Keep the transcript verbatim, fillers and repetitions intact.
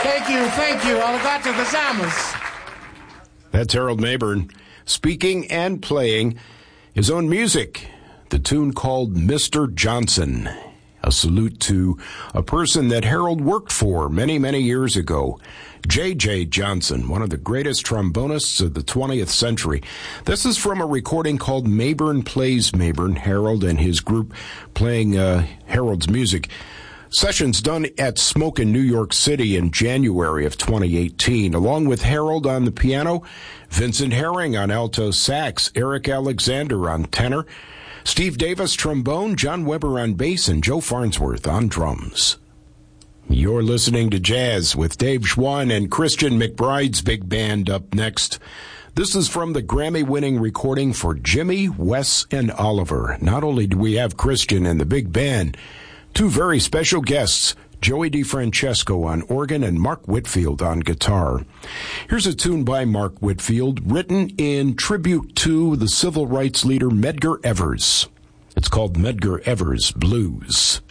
Thank you, thank you. Arigato gozaimasu. That's Harold Mabern speaking and playing his own music, the tune called Mister Johnson. A salute to a person that Harold worked for many, many years ago, J J Johnson, one of the greatest trombonists of the twentieth century. This is from a recording called Mabern Plays Mabern, Harold and his group playing uh, Harold's music. Sessions done at Smoke in New York City in January of twenty eighteen, along with Harold on the piano, Vincent Herring on alto sax, Eric Alexander on tenor, Steve Davis trombone, John Weber on bass, and Joe Farnsworth on drums. You're listening to Jazz with Dave Schwann and Christian McBride's big band up next. This is from the Grammy-winning recording for Jimmy, Wes, and Oliver. Not only do we have Christian and the big band, two very special guests, Joey DeFrancesco on organ and Mark Whitfield on guitar. Here's a tune by Mark Whitfield, written in tribute to the civil rights leader Medgar Evers. It's called Medgar Evers Blues.